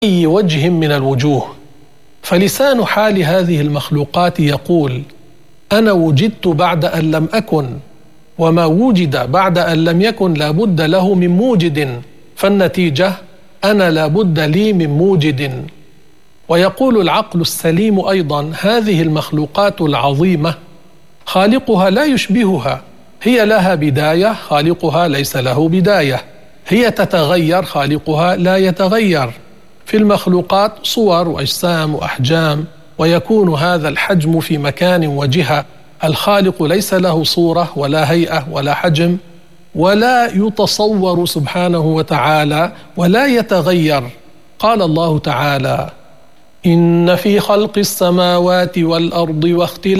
أي وجه من الوجوه. فلسان حال هذه المخلوقات يقول: أنا وجدت بعد أن لم أكن، وما وجد بعد أن لم يكن لا بد له من موجد، فالنتيجة أنا لا بد لي من موجد. ويقول العقل السليم أيضا: هذه المخلوقات العظيمة خالقها لا يشبهها، هي لها بداية، خالقها ليس له بداية، هي تتغير، خالقها لا يتغير. في المخلوقات صور وأجسام وأحجام، ويكون هذا الحجم في مكان وجهة. الخالق ليس له صورة ولا هيئة ولا حجم، ولا يتصور سبحانه وتعالى، ولا يتغير. قال الله تعالى: إن في خلق السماوات والأرض واختلاف